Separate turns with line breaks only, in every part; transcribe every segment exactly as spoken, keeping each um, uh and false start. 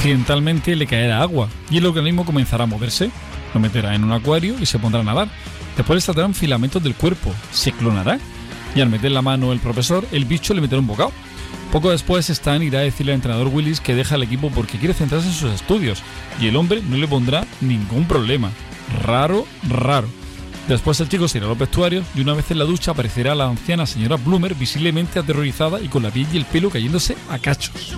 accidentalmente le caerá agua y el organismo comenzará a moverse, lo meterá en un acuario y se pondrá a nadar. Después le saldrán filamentos del cuerpo, se clonará y al meter la mano el profesor, el bicho le meterá un bocado. Poco después Stan irá a decirle al entrenador Willis que deja el equipo porque quiere centrarse en sus estudios y el hombre no le pondrá ningún problema. Raro, raro. Después el chico se irá a los vestuarios y una vez en la ducha aparecerá la anciana señora Bloomer visiblemente aterrorizada y con la piel y el pelo cayéndose a cachos.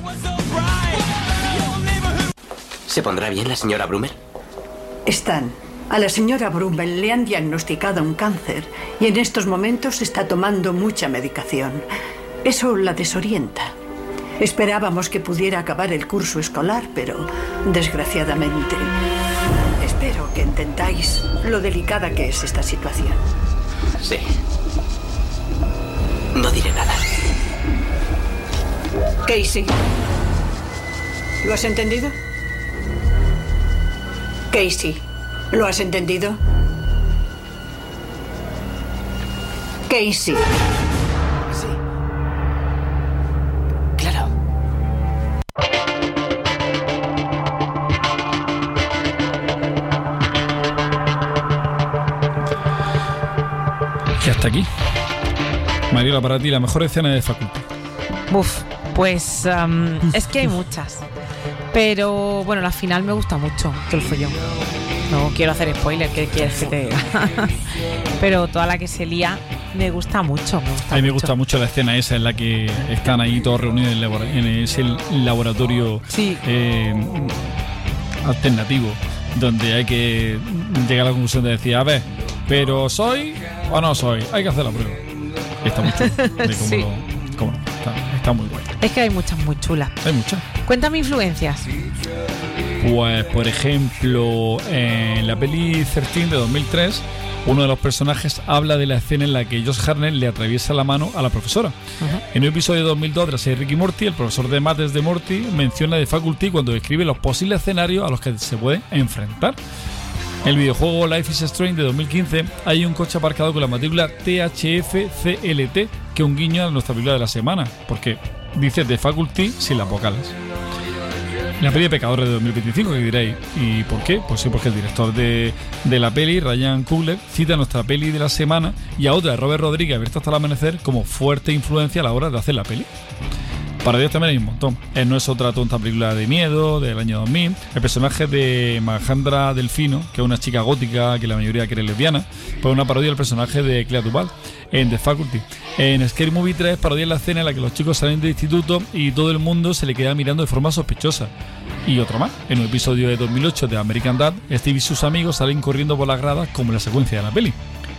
¿Se pondrá bien la señora Bloomer?
Stan, a la señora Bloomer le han diagnosticado un cáncer y en estos momentos está tomando mucha medicación. Eso la desorienta. Esperábamos que pudiera acabar el curso escolar, pero desgraciadamente... Espero que entendáis lo delicada que es esta situación.
Sí. No diré nada.
Casey, ¿lo has entendido? Casey, ¿lo has entendido? Casey. Sí.
Claro.
Y hasta aquí. Mariola, para ti, la mejor escena de Faculty.
Uf, pues um, es que hay muchas. Pero bueno, la final me gusta mucho, todo el follón. No quiero hacer spoiler, ¿qué quieres que te diga? Pero toda la que se lía me gusta mucho. Me gusta
a mí me
mucho.
gusta mucho la escena esa en la que están ahí todos reunidos en, el labora- en ese laboratorio
Sí.
eh, alternativo, donde hay que llegar a la conclusión de decir, a ver, pero soy o no soy, hay que hacer la prueba. Y está muy chulo de cómo
Sí.
lo, cómo lo- está, está muy guay.
Es que hay muchas muy chulas.
Hay muchas.
Cuéntame influencias.
Pues, por ejemplo, en la peli trece de dos mil tres, uno de los personajes habla de la escena en la que Josh Hartnett le atraviesa la mano a la profesora.
Uh-huh.
En un episodio de dos mil dos de la serie Rick y Morty, el profesor de mates de Morty menciona de Faculty cuando describe los posibles escenarios a los que se puede enfrentar. En el videojuego Life is Strange de dos mil quince hay un coche aparcado con la matrícula T H F C L T, que es un guiño a nuestra película de la semana, porque dice de Faculty sin las vocales. La peli de Pecadores de dos mil veinticinco, que diréis, ¿y por qué? Pues sí, porque el director de, de la peli, Ryan Coogler, cita nuestra peli de la semana y a otra de Robert Rodríguez, Abierto hasta el amanecer, como fuerte influencia a la hora de hacer la peli. Para Dios también hay un montón. Eh, no es otra tonta película de miedo del año dos mil. El personaje de Majandra Delfino, que es una chica gótica que la mayoría cree lesbiana, pues una parodia del personaje de Clea Duvall en The Faculty. En Scary Movie tres parodia la escena en la que los chicos salen del instituto y todo el mundo se le queda mirando de forma sospechosa. Y otro más. En un episodio de dos mil ocho de American Dad, Steve y sus amigos salen corriendo por las gradas como en la secuencia de la peli.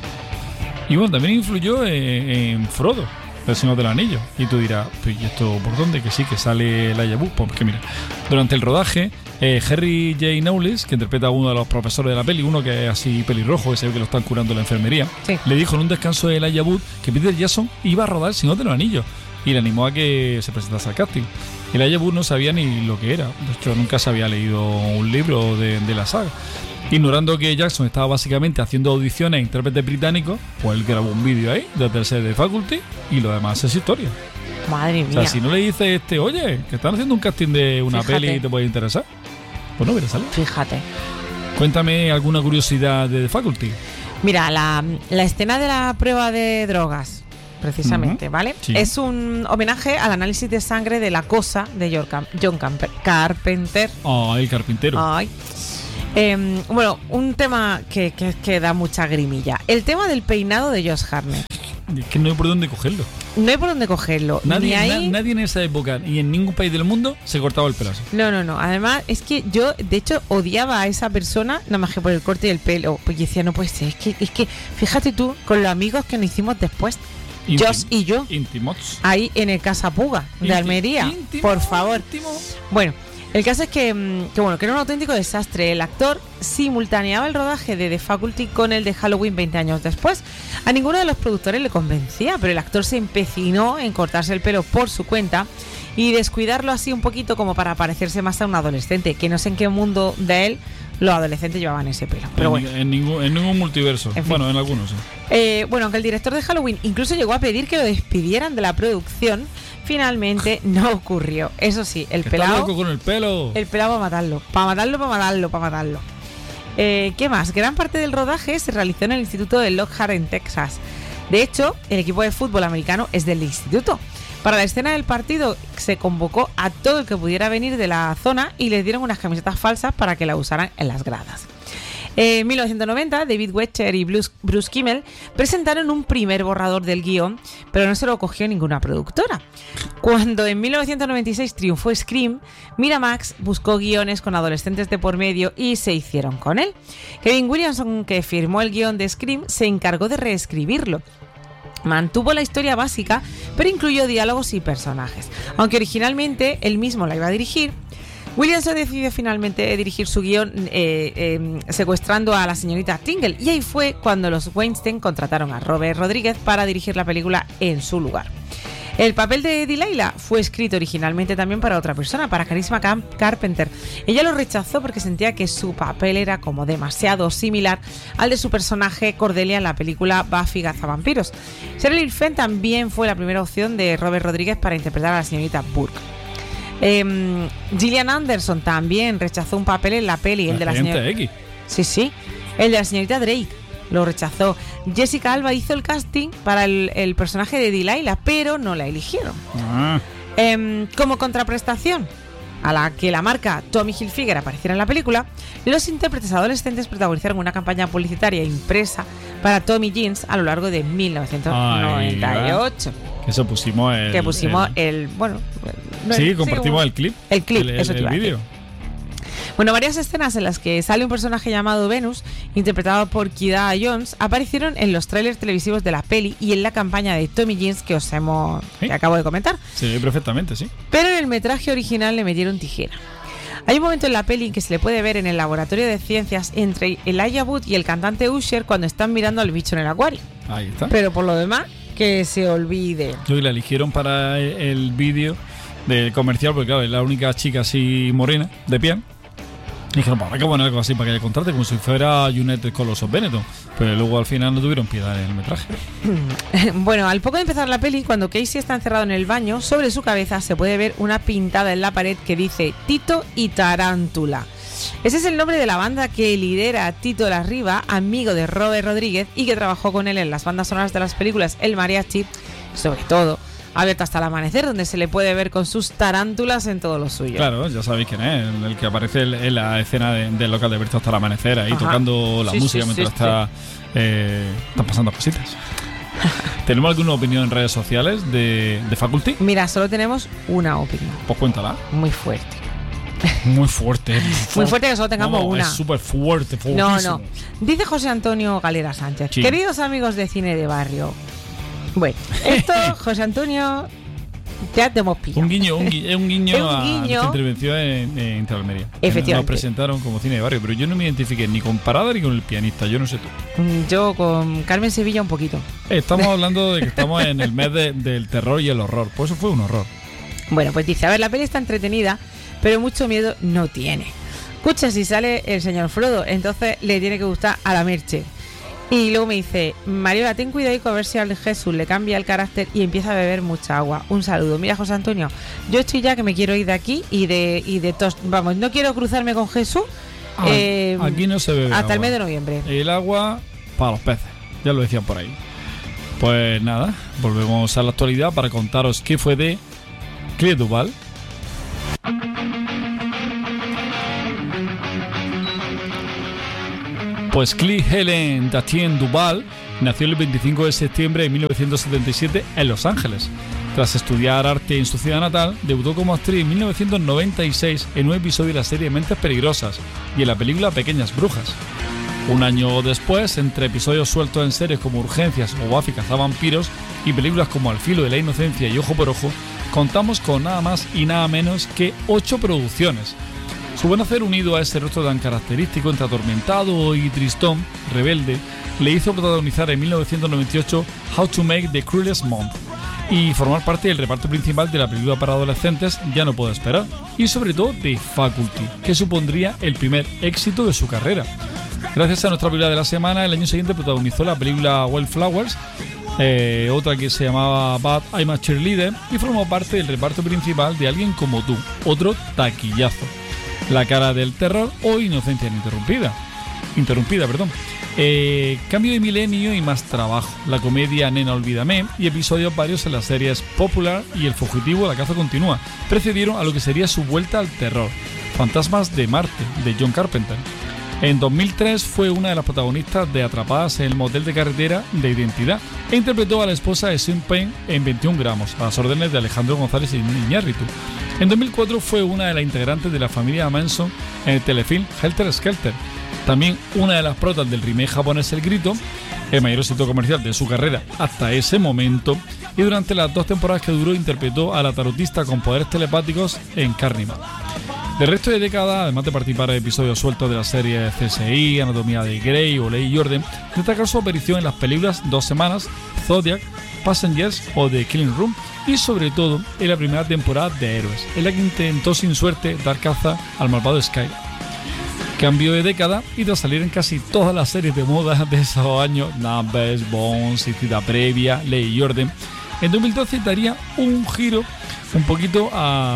Y bueno, también influyó en, en Frodo, El Señor del Anillo. Y tú dirás, pues, ¿y esto por dónde? Que sí, que sale Elijah Wood. Pues que mira, durante el rodaje, eh, Harry J. Knowles, que interpreta a uno de los profesores de la peli, uno que es así pelirrojo, que se ve que lo están curando en la enfermería,
Sí.
le dijo en un descanso de Elijah Wood que Peter Jackson iba a rodar El Señor de los Anillos y le animó a que se presentase al casting. Elijah Wood no sabía ni lo que era. De hecho, nunca se había leído un libro de, de la saga. Ignorando que Jackson estaba básicamente haciendo audiciones a intérpretes británicos, pues él grabó un vídeo ahí desde el set de Faculty y lo demás es historia.
Madre
O
mía.
sea, si no le dices, este, oye, que están haciendo un casting de una
Fíjate.
peli y te puede interesar, pues no hubiera salido.
Fíjate.
Cuéntame alguna curiosidad de The Faculty.
Mira, la, la escena de la prueba de drogas, precisamente,
Ujú.
¿vale?
Sí.
Es un homenaje al análisis de sangre de La Cosa de John Cam- John Camper- Carpenter.
Ah, el carpintero.
Ay. Eh, bueno, un tema que, que, que da mucha grimilla. El tema del peinado de Josh Hartnett.
Es que no hay por dónde cogerlo.
No hay por dónde cogerlo.
Nadie,
Ni ahí...
na- nadie en esa época y en ningún país del mundo se cortaba el pelazo.
No, no, no. Además, es que yo, de hecho, odiaba a esa persona nada más que por el corte del pelo. Pues yo decía, no puede ser. Es que, es que, fíjate tú, con los amigos que nos hicimos después,
Intim-
Josh y yo,
Íntimos.
ahí en el Casa Puga de
Inti-
Almería.
íntimo,
Por favor.
íntimo.
Bueno, el caso es que, mm, que, bueno, que era un auténtico desastre. El actor simultaneaba el rodaje de The Faculty con el de Halloween veinte años después. A ninguno de los productores le convencía, pero el actor se empecinó en cortarse el pelo por su cuenta y descuidarlo así un poquito como para parecerse más a un adolescente, que no sé en qué mundo de él los adolescentes llevaban ese pelo. Pero
en,
bueno.
en, ningún, en ningún multiverso.
En fin.
Bueno, en algunos sí.
Eh, bueno, aunque el director de Halloween incluso llegó a pedir que lo despidieran de la producción, finalmente no ocurrió. Eso sí, el
Que
pelado.
Está loco con el pelo.
El pelado para matarlo. Para matarlo, para matarlo, para matarlo. Eh, ¿Qué más? Gran parte del rodaje se realizó en el instituto de Lockhart en Texas. De hecho, el equipo de fútbol americano es del instituto. Para la escena del partido se convocó a todo el que pudiera venir de la zona y les dieron unas camisetas falsas para que la usaran en las gradas. En mil novecientos noventa, David Wechter y Bruce, Bruce Kimmel presentaron un primer borrador del guión, pero no se lo cogió ninguna productora. Cuando en mil novecientos noventa y seis triunfó Scream, Miramax buscó guiones con adolescentes de por medio y se hicieron con él. Kevin Williamson, que firmó el guión de Scream, se encargó de reescribirlo. Mantuvo la historia básica, pero incluyó diálogos y personajes. Aunque originalmente él mismo la iba a dirigir, Williamson decidió finalmente dirigir su guión eh, eh, secuestrando a la señorita Tingle, y ahí fue cuando los Weinstein contrataron a Robert Rodríguez para dirigir la película en su lugar. El papel de Delilah fue escrito originalmente también para otra persona, para Charisma Carpenter. Ella lo rechazó porque sentía que su papel era como demasiado similar al de su personaje Cordelia en la película Buffy Cazavampiros. Sheryl Fenn también fue la primera opción de Robert Rodríguez para interpretar a la señorita Burke. Eh, Gillian Anderson también rechazó un papel en la peli, el de la señorita
X.
Sí, sí, el de la señorita Drake. Lo rechazó. Jessica Alba hizo el casting para el, el personaje de Delilah, pero no la eligieron.
Ah.
Eh, como contraprestación a la que la marca Tommy Hilfiger apareciera en la película, los intérpretes adolescentes protagonizaron una campaña publicitaria impresa para Tommy Jeans a lo largo de mil novecientos noventa y ocho.
Ay, eso pusimos el...
Que pusimos
el,
el... bueno...
sí,
sí,
compartimos
bueno,
el clip.
El clip,
el,
eso
el,
te iba a
el
decir.
vídeo.
Bueno, varias escenas en las que sale un personaje llamado Venus, interpretado por Kida Jones, aparecieron en los trailers televisivos de la peli y en la campaña de Tommy Jeans que os hemos
¿Sí?
que acabo de comentar.
Sí, perfectamente, sí.
Pero en el metraje original le metieron tijera. Hay un momento en la peli que se le puede ver en el laboratorio de ciencias entre Elijah Wood y el cantante Usher cuando están mirando al bicho en el acuario.
Ahí está.
Pero por lo demás, que se olvide.
Yo la eligieron para el, el vídeo del comercial, porque claro, es la única chica así morena, de pie. Y dijeron, pues hay que poner algo así para que haya contraste, como si fuera United con los Benetton. Pero luego al final no tuvieron piedad en el metraje.
Bueno, al poco de empezar la peli, cuando Casey está encerrado en el baño, sobre su cabeza se puede ver una pintada en la pared que dice Tito y Tarántula. Ese es el nombre de la banda que lidera Tito Larriba, amigo de Robert Rodríguez y que trabajó con él en las bandas sonoras de las películas El Mariachi, sobre todo Abierto hasta el amanecer, donde se le puede ver con sus tarántulas en todo lo suyo.
Claro, ya sabéis quién es, el, el que aparece en la escena de, del local de Abierto hasta el amanecer, ahí
Ajá.
tocando la
Sí,
música
sí,
mientras
sí,
está eh, están pasando cositas. ¿Tenemos alguna opinión en redes sociales de, de Faculty?
Mira, solo tenemos una opinión.
Pues cuéntala.
Muy fuerte.
Muy fuerte.
Muy fuerte que solo tengamos
Vamos,
una.
Es súper fuerte,
No,
fuertísimo.
no. Dice José Antonio Galera Sánchez.
Sí.
Queridos amigos de Cine de Barrio. Bueno, esto, José Antonio, ya te hemos pillado.
Un guiño, un guiño, un guiño
Es un
a
guiño.
nuestra intervención en, en Interalmería.
Efectivamente.
Nos presentaron como Cine de Barrio, pero yo no me identifiqué ni con Parada ni con el pianista, yo no sé tú.
Mm, Yo con Carmen Sevilla un poquito.
Estamos hablando de que estamos en el mes de- del terror y el horror, por eso fue un horror.
Bueno, pues dice, a ver, la peli está entretenida, pero mucho miedo no tiene. Escucha, si sale el señor Frodo, entonces le tiene que gustar a la Merche. Y luego me dice, Mariola, ten cuidado con ver si al Jesús le cambia el carácter y empieza a beber mucha agua. Un saludo. Mira, José Antonio, yo estoy ya que me quiero ir de aquí y de, y de tos. Vamos, no quiero cruzarme con Jesús
Ah,
eh,
aquí no se bebe
hasta
agua.
el mes de noviembre.
El agua para los peces, ya lo decían por ahí. Pues nada, volvemos a la actualidad para contaros qué fue de Clea Duvall. Pues Clea Helen Datien Duvall nació el veinticinco de septiembre de mil novecientos setenta y siete en Los Ángeles. Tras estudiar arte en su ciudad natal, debutó como actriz en mil novecientos noventa y seis en un episodio de la serie Mentes Peligrosas y en la película Pequeñas Brujas. Un año después, entre episodios sueltos en series como Urgencias o Buffy Cazavampiros y películas como Al filo de la inocencia y Ojo por Ojo, contamos con nada más y nada menos que ocho producciones. Su buen hacer, unido a ese rostro tan característico entre atormentado y tristón, rebelde, le hizo protagonizar en mil novecientos noventa y ocho How to Make the Cruelest Month, y formar parte del reparto principal de la película para adolescentes Ya no puedo esperar, y sobre todo de Faculty, que supondría el primer éxito de su carrera. Gracias a nuestra película de la semana, el año siguiente protagonizó la película Wildflowers, eh, otra que se llamaba But I'm a Cheerleader, y formó parte del reparto principal de Alguien como tú, otro taquillazo. La cara del terror o Inocencia interrumpida. Interrumpida, perdón. Eh, cambio de milenio y más trabajo. La comedia Nena Olvídame y episodios varios en las series Popular y El Fugitivo, La caza continúa precedieron a lo que sería su vuelta al terror. Fantasmas de Marte, de John Carpenter. En dos mil tres fue una de las protagonistas de Atrapadas en el motel de carretera de Identidad e interpretó a la esposa de Sean Penn en veintiún gramos, a las órdenes de Alejandro González Iñárritu. En dos mil cuatro fue una de las integrantes de la familia Manson en el telefilm Helter Skelter. También una de las protas del remake japonés El Grito, el mayor éxito comercial de su carrera hasta ese momento, y durante las dos temporadas que duró interpretó a la tarotista con poderes telepáticos en Carnival. Del resto de década, además de participar en episodios sueltos de la serie C S I, Anatomía de Grey o Ley y Orden, destaca su aparición en las películas Dos Semanas, Zodiac, Passengers o The Killing Room, y sobre todo en la primera temporada de Héroes, en la que intentó sin suerte dar caza al malvado Skylar. Cambio de década y tras salir en casi todas las series de moda de esos años, Numbers, Bones, Cita Previa, Ley y Orden, en dos mil doce daría un giro un poquito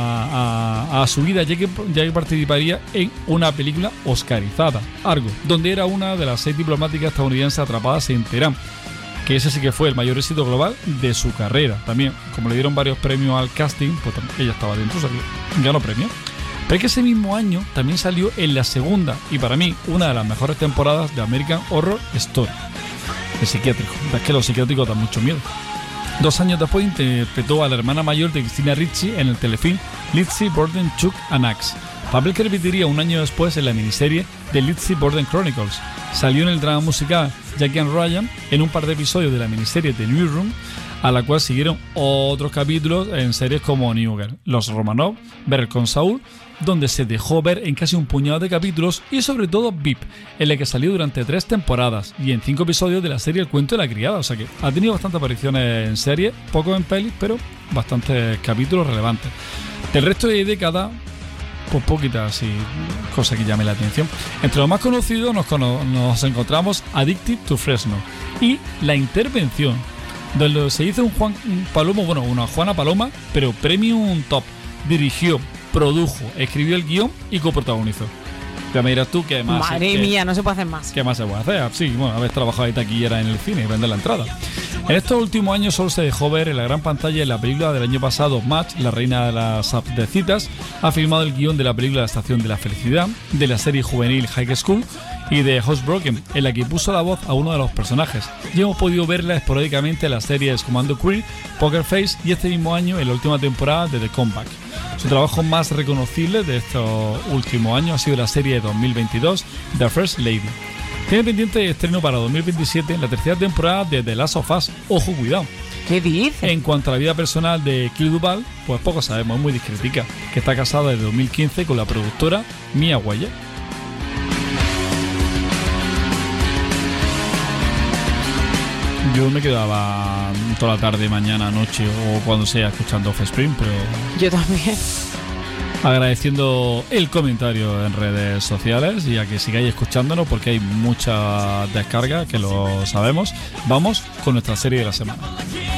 a, a, a su vida, ya que, ya que participaría en una película oscarizada, Argo, donde era una de las seis diplomáticas estadounidenses atrapadas en Teherán, que ese sí que fue el mayor éxito global de su carrera. También, como le dieron varios premios al casting, pues ella estaba dentro, o sea, que ganó premios. Pero es que ese mismo año también salió en la segunda, y para mí, una de las mejores temporadas de American Horror Story, el psiquiátrico. Es que los psiquiátricos dan mucho miedo. Dos años después interpretó a la hermana mayor de Christina Ricci en el telefilm Lizzie Borden Chuck and Axe, papel que repetiría un año después en la miniserie The Lizzie Borden Chronicles. Salió en el drama musical Jackie and Ryan en un par de episodios de la miniserie The Newsroom, a la cual siguieron otros capítulos en series como New Girl, Los Romanov, Better Call Saul, donde se dejó ver en casi un puñado de capítulos, y sobre todo V I P, en la que salió durante tres temporadas y en cinco episodios de la serie El Cuento de la Criada. O sea que ha tenido bastantes apariciones en series, poco en pelis, pero bastantes capítulos relevantes. Del resto de década, pues poquitas así cosas que llamen la atención. Entre los más conocidos nos, cono- nos encontramos Addicted to Fresno y La Intervención, donde se hizo un Juan Palomo, bueno, una Juana Paloma, pero Premium Top. Dirigió, produjo, escribió el guión y coprotagonizó. Ya me dirás tú que más.
Madre
que,
mía, no se puede hacer más.
¿Qué más se puede hacer? Sí, bueno, haber trabajado de taquillera en el cine y vender la entrada. En estos últimos años solo se dejó ver en la gran pantalla en la película del año pasado Match, la reina de las apps de citas. Ha filmado el guión de la película La Estación de la Felicidad, de la serie juvenil High School y de Housebroken, en la que puso la voz a uno de los personajes. Ya hemos podido verla esporádicamente en las series Commando Queer, Poker Face y este mismo año en la última temporada de The Comeback. Su trabajo más reconocible de estos últimos años ha sido la serie de dos mil veintidós The First Lady. Tiene pendiente de estreno para dos mil veintisiete la tercera temporada de The Last of Us. Ojo, cuidado.
¿Qué dices?
En cuanto a la vida personal de Kelly Duvall, pues poco sabemos, es muy discretica, que está casada desde dos mil quince con la productora Mia Waller. Yo me quedaba toda la tarde, mañana, noche o cuando sea escuchando Offspring, pero
yo también.
Agradeciendo el comentario en redes sociales y a que sigáis escuchándonos porque hay mucha descarga, que lo sabemos. Vamos con nuestra serie de la semana.